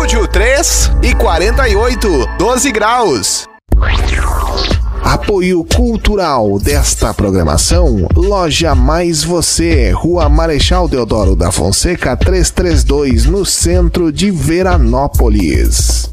Estúdio 3:48, 12 graus. Apoio cultural desta programação: Loja Mais Você, Rua Marechal Deodoro da Fonseca 332, no centro de Veranópolis.